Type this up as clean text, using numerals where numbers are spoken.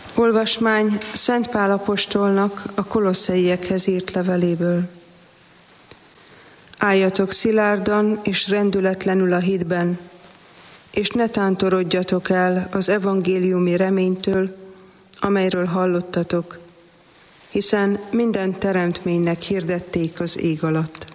Olvasmány Szent Pál apostolnak a Kolosszaiekhez írt leveléből. Álljatok szilárdan és rendületlenül a hitben, és ne tántorodjatok el az evangéliumi reménytől, amelyről hallottatok, hiszen minden teremtménynek hirdették az ég alatt.